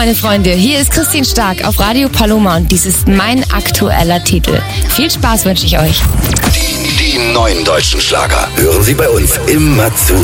meine Freunde. Hier ist Christine Stark auf Radio Paloma und dies ist mein aktueller Titel. Viel Spaß wünsche ich euch. Die neuen deutschen Schlager hören Sie bei uns immer zu